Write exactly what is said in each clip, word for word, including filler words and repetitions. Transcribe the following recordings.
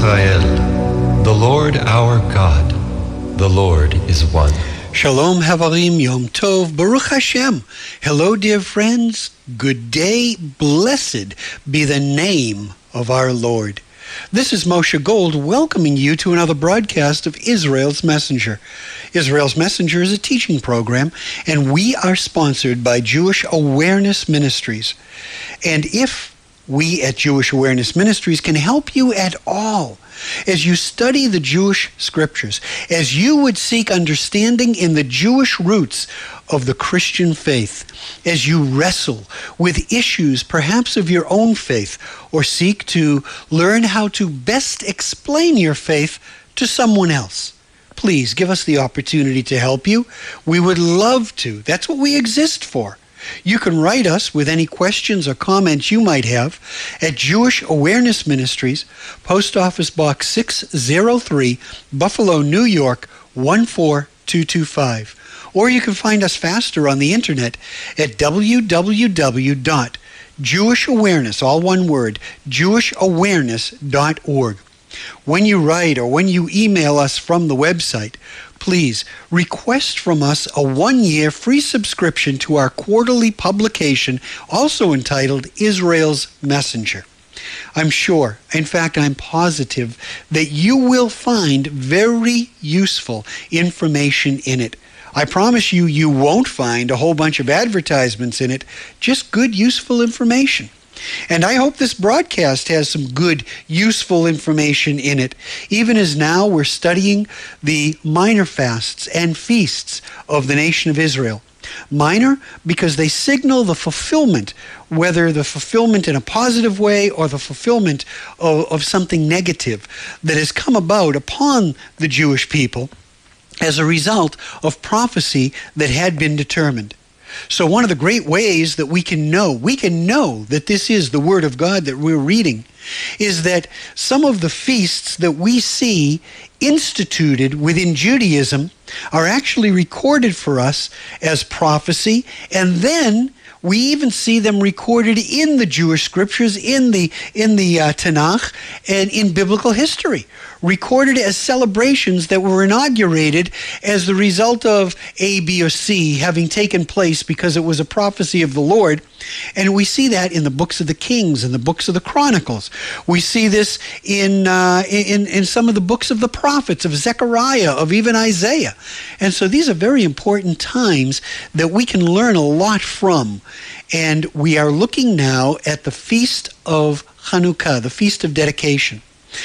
Israel, the Lord our God, the Lord is one. Shalom Havarim, Yom Tov, Baruch Hashem. Hello, dear friends. Good day. Blessed be the name of our Lord. This is Moshe Gold welcoming you to another broadcast of Israel's Messenger. Israel's Messenger is a teaching program, and we are sponsored by Jewish Awareness Ministries. And if we at Jewish Awareness Ministries can help you at all as you study the Jewish scriptures, as you would seek understanding in the Jewish roots of the Christian faith, as you wrestle with issues perhaps of your own faith, or seek to learn how to best explain your faith to someone else, please give us the opportunity to help you. We would love to. That's what we exist for. You can write us with any questions or comments you might have at Jewish Awareness Ministries, Post Office Box six oh three, Buffalo, New York, one four two two five. Or you can find us faster on the internet at w w w dot jewish awareness, all one word, jewish awareness dot org. When you write or when you email us from the website, please request from us a one-year free subscription to our quarterly publication, also entitled Israel's Messenger. I'm sure, in fact, I'm positive that you will find very useful information in it. I promise you, you won't find a whole bunch of advertisements in it, just good, useful information. And I hope this broadcast has some good, useful information in it, even as now we're studying the minor fasts and feasts of the nation of Israel. Minor because they signal the fulfillment, whether the fulfillment in a positive way or the fulfillment of, of something negative that has come about upon the Jewish people as a result of prophecy that had been determined. So one of the great ways that we can know, we can know that this is the Word of God that we're reading, is that some of the feasts that we see instituted within Judaism are actually recorded for us as prophecy, and then we even see them recorded in the Jewish scriptures, in the in the uh, Tanakh, and in biblical history, recorded as celebrations that were inaugurated as the result of A, B, or C having taken place because it was a prophecy of the Lord. And we see that in the books of the Kings and the books of the Chronicles. We see this in, uh, in, in some of the books of the prophets, of Zechariah, of even Isaiah. And so these are very important times that we can learn a lot from. And we are looking now at the Feast of Hanukkah, the Feast of Dedication.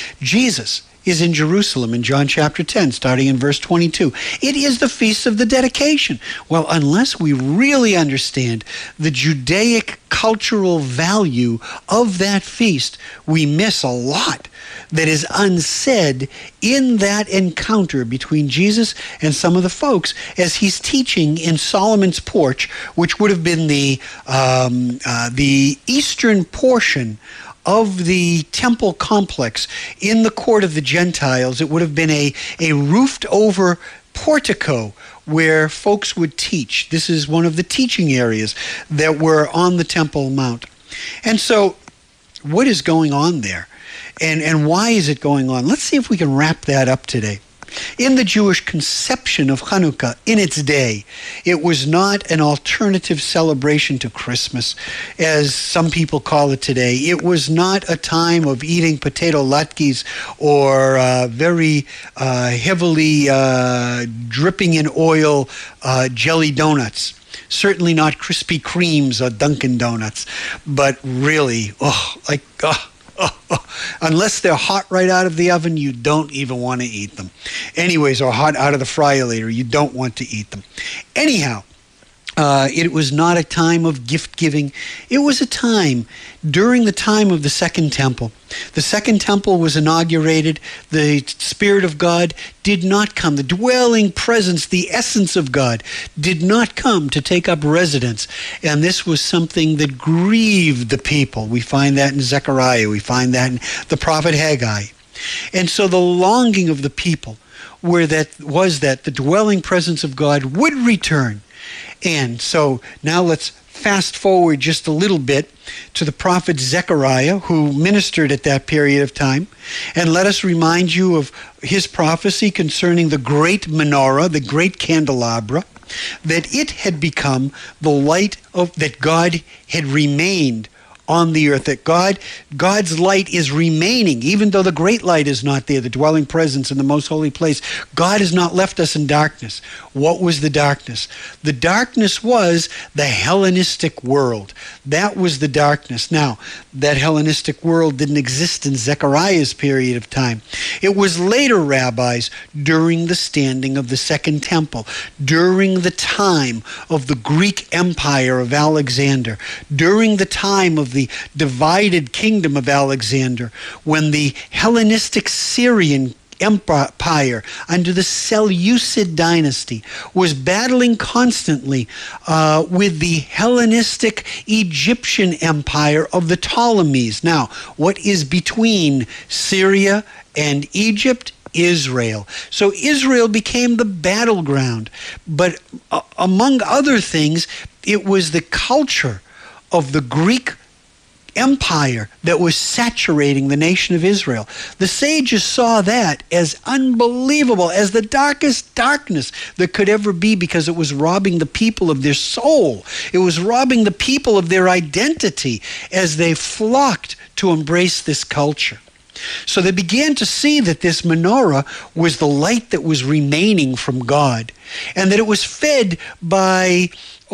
Jesus is in Jerusalem in John chapter ten, starting in verse twenty-two. It is the Feast of the Dedication. Well, unless we really understand the Judaic cultural value of that feast, we miss a lot that is unsaid in that encounter between Jesus and some of the folks as he's teaching in Solomon's porch, which would have been the um, uh, the eastern portion of the temple complex in the court of the Gentiles. It would have been a, a roofed over portico where folks would teach. This is one of the teaching areas that were on the Temple Mount. And so what is going on there? And, and why is it going on? Let's see if we can wrap that up today. In the Jewish conception of Hanukkah in its day, it was not an alternative celebration to Christmas, as some people call it today. It was not a time of eating potato latkes or uh, very uh, heavily uh, dripping in oil uh, jelly donuts. Certainly not Krispy Kremes or Dunkin' Donuts, but really, oh, like, oh, Oh, oh. Unless they're hot right out of the oven, you don't even want to eat them. Anyways, or hot out of the fryer later, you don't want to eat them. Anyhow, uh, it was not a time of gift giving. It was a time during the time of the Second Temple. The Second Temple was inaugurated. The Spirit of God did not come. The dwelling presence, the essence of God, did not come to take up residence. And this was something that grieved the people. We find that in Zechariah. We find that in the prophet Haggai. And so the longing of the people were that, was that the dwelling presence of God would return. And so now let's fast forward just a little bit to the prophet Zechariah, who ministered at that period of time, and let us remind you of his prophecy concerning the great menorah, the great candelabra, that it had become the light of that God had remained on the earth, that God, God's light is remaining, even though the great light is not there, the dwelling presence in the most holy place. God has not left us in darkness. What was the darkness? The darkness was the Hellenistic world. That was the darkness. Now, that Hellenistic world didn't exist in Zechariah's period of time. It was later, rabbis, during the standing of the Second Temple, during the time of the Greek Empire of Alexander, during the time of the divided kingdom of Alexander, when the Hellenistic Syrian Empire under the Seleucid dynasty was battling constantly uh, with the Hellenistic Egyptian Empire of the Ptolemies. Now, what is between Syria and Egypt? Israel. So Israel became the battleground. But uh, among other things, it was the culture of the Greek empire that was saturating the nation of Israel. The sages saw that as unbelievable, as the darkest darkness that could ever be, because it was robbing the people of their soul. It was robbing the people of their identity as they flocked to embrace this culture. So they began to see that this menorah was the light that was remaining from God, and that it was fed by,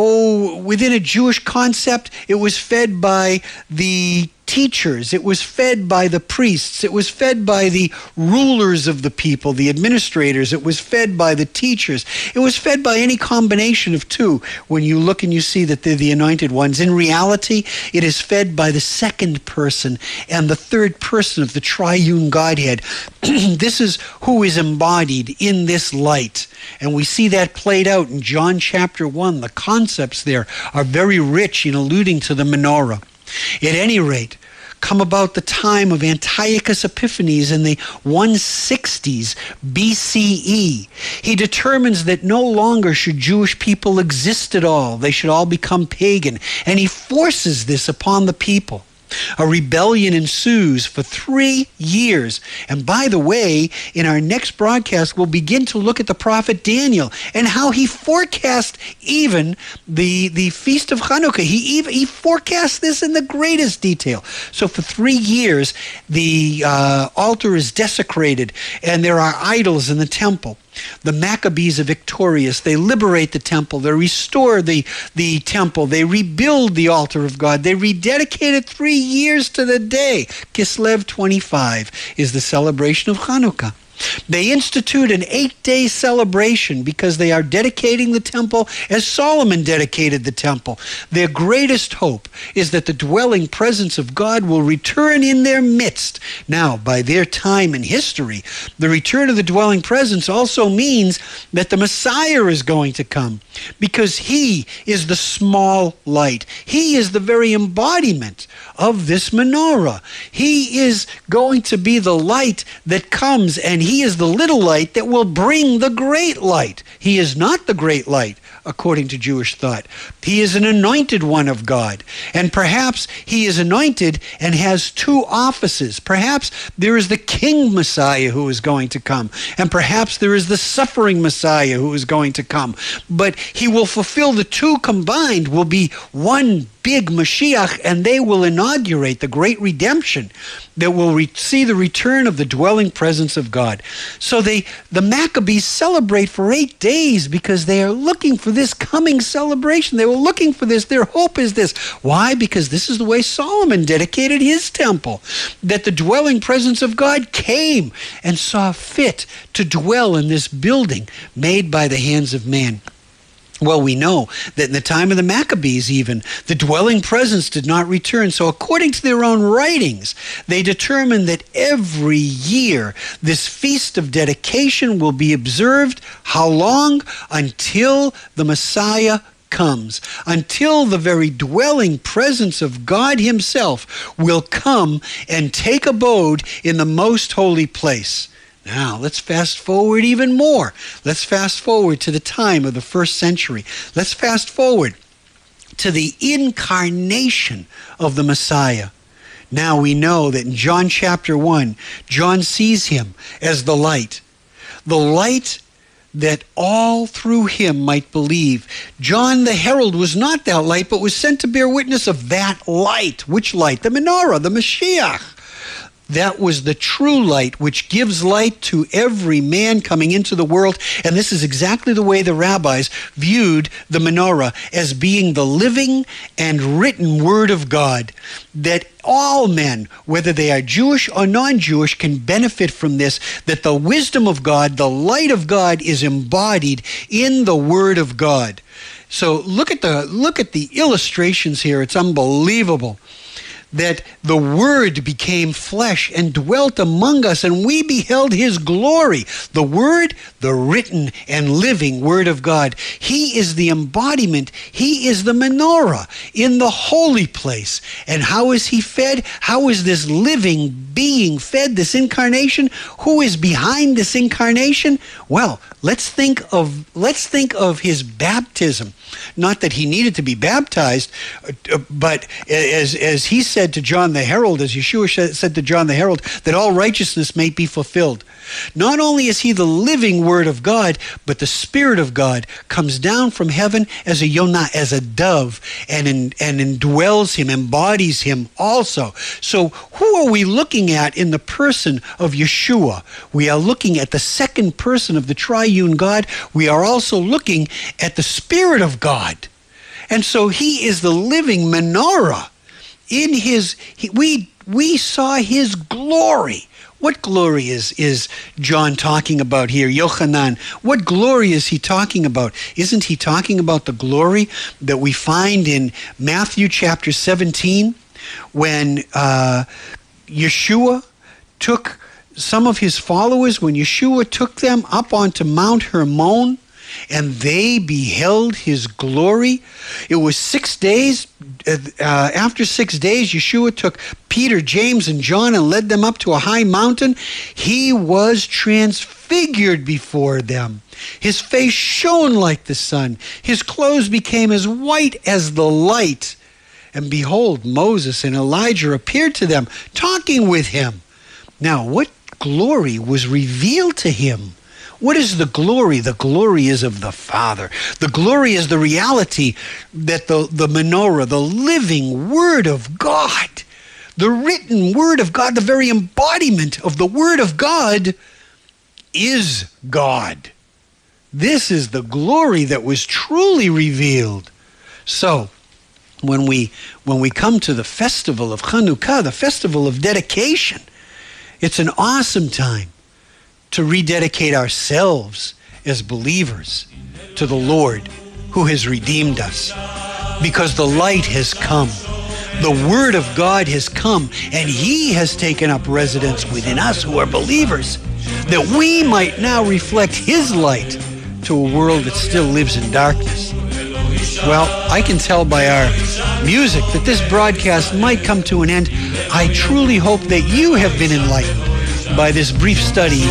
oh, within a Jewish concept, it was fed by the teachers, it was fed by the priests, it was fed by the rulers of the people, the administrators, it was fed by the teachers, it was fed by any combination of two. When you look and you see that they're the anointed ones, in reality, it is fed by the second person and the third person of the triune Godhead. This is who is embodied in this light. And we see that played out in John chapter one. The concepts there are very rich in alluding to the menorah. At any rate, come about the time of Antiochus Epiphanes in the one sixties B C E, he determines that no longer should Jewish people exist at all. They should all become pagan. And he forces this upon the people. A rebellion ensues for three years. And by the way, in our next broadcast, we'll begin to look at the prophet Daniel and how he forecast even the, the Feast of Hanukkah. He, even, he forecast this in the greatest detail. So for three years, the uh, altar is desecrated and there are idols in the temple. The Maccabees are victorious. They liberate the temple. They restore the, the temple. They rebuild the altar of God. They rededicate it three years to the day. Kislev twenty-five is the celebration of Hanukkah. They institute an eight-day celebration because they are dedicating the temple as Solomon dedicated the temple. Their greatest hope is that the dwelling presence of God will return in their midst. Now, by their time in history, the return of the dwelling presence also means that the Messiah is going to come, because he is the small light. He is the very embodiment of this menorah. He is going to be the light that comes, and he is the little light that will bring the great light. He is not the great light, according to Jewish thought. He is an anointed one of God. And perhaps he is anointed and has two offices. Perhaps there is the King Messiah who is going to come. And perhaps there is the suffering Messiah who is going to come. But he will fulfill the two combined, will be one big Mashiach, and they will inaugurate the great redemption that will re- see the return of the dwelling presence of God. So they, the Maccabees celebrate for eight days because they are looking for this coming celebration. They were looking for this. Their hope is this. Why? Because this is the way Solomon dedicated his temple, that the dwelling presence of God came and saw fit to dwell in this building made by the hands of man. Well, we know that in the time of the Maccabees even, the dwelling presence did not return. So according to their own writings, they determined that every year this feast of dedication will be observed. How long? Until the Messiah comes, until the very dwelling presence of God himself will come and take abode in the most holy place. Now, let's fast forward even more. Let's fast forward to the time of the first century. Let's fast forward to the incarnation of the Messiah. Now we know that in John chapter one, John sees him as the light. The light that all through him might believe. John the herald was not that light, but was sent to bear witness of that light. Which light? The menorah, the Mashiach. That was the true light, which gives light to every man coming into the world. And this is exactly the way the rabbis viewed the menorah, as being the living and written word of God, that all men, whether they are Jewish or non-Jewish, can benefit from this, that the wisdom of God, the light of God, is embodied in the word of God. So look at the look at the illustrations here. It's unbelievable that the Word became flesh and dwelt among us, and we beheld his glory. The Word, the written and living Word of God. He is the embodiment. He is the menorah in the holy place. And how is he fed? How is this living being fed, this incarnation? Who is behind this incarnation? Well, let's think of let's think of his baptism. Not that he needed to be baptized, but as as he said to John the herald, as Yeshua said to John the herald, that all righteousness may be fulfilled. Not only is he the living word of God, but the Spirit of God comes down from heaven as a yonah, as a dove, and in, and indwells him, embodies him also. So who are we looking at in the person of Yeshua? We are looking at the second person of the triune God. We are also looking at the Spirit of God. And so he is the living menorah. In his, he, we we saw his glory. What glory is, is John talking about here? Yochanan, what glory is he talking about? Isn't he talking about the glory that we find in Matthew chapter seventeen, when uh, Yeshua took some of his followers, when Yeshua took them up onto Mount Hermon, and they beheld his glory? It was six days. Uh, after six days, Yeshua took Peter, James, and John and led them up to a high mountain. He was transfigured before them. His face shone like the sun. His clothes became as white as the light. And behold, Moses and Elijah appeared to them, talking with him. Now, what glory was revealed to him? What is the glory? The glory is of the Father. The glory is the reality that the, the menorah, the living Word of God, the written Word of God, the very embodiment of the Word of God, is God. This is the glory that was truly revealed. So, when we when we come to the festival of Chanukah, the festival of dedication, it's an awesome time to rededicate ourselves as believers to the Lord who has redeemed us. Because the light has come. The Word of God has come, and he has taken up residence within us who are believers, that we might now reflect his light to a world that still lives in darkness. Well, I can tell by our music that this broadcast might come to an end. I truly hope that you have been enlightened by this brief study